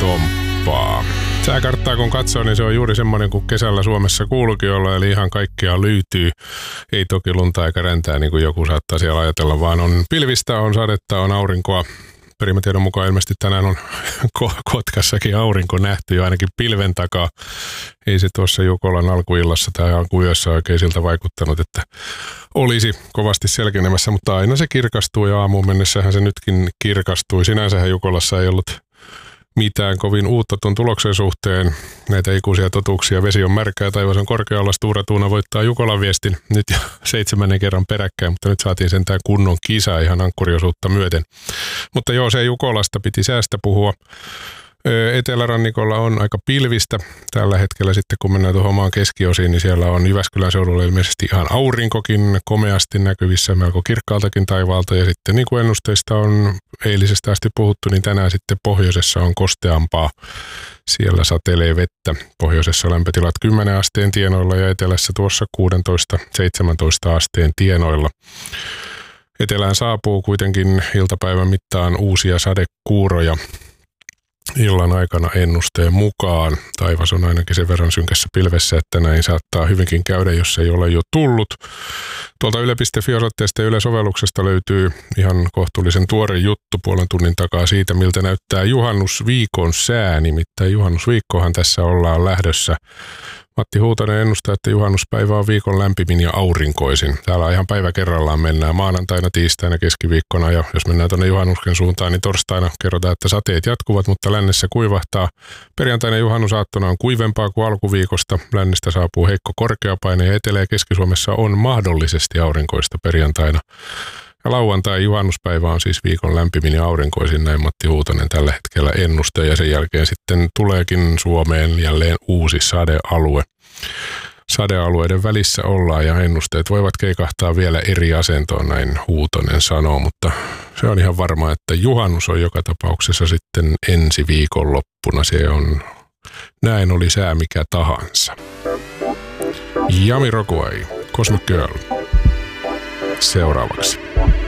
Tomppaa. Sääkarttaa kun katsoo, niin se on juuri semmoinen kuin kesällä Suomessa kuuluukin olla, eli ihan kaikkea lyytyy. Ei toki lunta eikä räntää, niin kuin joku saattaa siellä ajatella, vaan on pilvistä, on sadetta, on aurinkoa. Perimätiedon mukaan ilmeisesti tänään on Kotkassakin aurinko nähty jo ainakin pilven takaa. Ei se tuossa Jukolan alkuillassa tai alkuyössä oikein siltä vaikuttanut, että olisi kovasti selkenemässä, mutta aina se kirkastuu ja aamuun mennessähän se nytkin kirkastui. Sinänsähän Jukolassa ei ollut mitään kovin uutta tuon tuloksen suhteen. Näitä ikuisia totuuksia. Vesi on märkää, taivas on korkealla, Stora Tuuna voittaa Jukolan viestin nyt jo 7. kerran peräkkäin, mutta nyt saatiin sentään kunnon kisa ihan ankkuriosuutta myöten. Mutta joo, se Jukolasta piti säästä puhua. Etelärannikolla on aika pilvistä tällä hetkellä sitten, kun mennään tuohon maan keskiosiin, niin siellä on Jyväskylän seudulla ilmeisesti ihan aurinkokin komeasti näkyvissä, melko kirkkaaltakin taivaalta. Ja sitten niin kuin ennusteista on eilisestä asti puhuttu, niin tänään sitten pohjoisessa on kosteampaa. Siellä satelee vettä. Pohjoisessa lämpötilat 10 asteen tienoilla ja etelässä tuossa 16-17 asteen tienoilla. Etelään saapuu kuitenkin iltapäivän mittaan uusia sadekuuroja. Illan aikana ennusteen mukaan. Taivas on ainakin sen verran synkässä pilvessä, että näin saattaa hyvinkin käydä, jos ei ole jo tullut. Tuolta yle.fi-osoitteesta ja Yle-sovelluksesta löytyy ihan kohtuullisen tuore juttu puolen tunnin takaa siitä, miltä näyttää juhannusviikon sää. Nimittäin juhannusviikkohan tässä ollaan lähdössä. Matti Huutonen ennustaa, että juhannuspäivä on viikon lämpimin ja aurinkoisin. Täällä ihan päivä kerrallaan mennään maanantaina, tiistaina, keskiviikkona ja jos mennään tuonne juhannusken suuntaan, niin torstaina kerrotaan, että sateet jatkuvat, mutta lännessä kuivahtaa. Perjantaina juhannusaattona on kuivempaa kuin alkuviikosta. Lännestä saapuu heikko korkeapaine ja Etelä- ja Keski-Suomessa on mahdollisesti aurinkoista perjantaina. Ja lauantai juhannuspäivä on siis viikon lämpimin ja aurinkoisin, näin Matti Huutonen tällä hetkellä ennustaa ja sen jälkeen sitten tuleekin Suomeen jälleen uusi sadealue. Sadealueiden välissä ollaan ja ennusteet voivat keikahtaa vielä eri asentoon, näin Huutonen sanoo, mutta se on ihan varma, että juhannus on joka tapauksessa sitten ensi viikonloppuna. Se on, näin oli sää mikä tahansa. Jamiroquai, Cosmic Girl. Seuraavaksi.